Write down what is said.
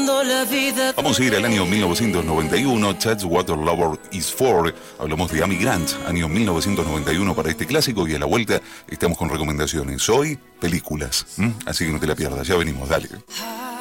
Vamos a ir al año 1991. That's What a Lover Is For. Hablamos de Amy Grant, año 1991 para este clásico, y a la vuelta estamos con recomendaciones. Hoy, películas. Así que no te la pierdas, ya venimos, dale.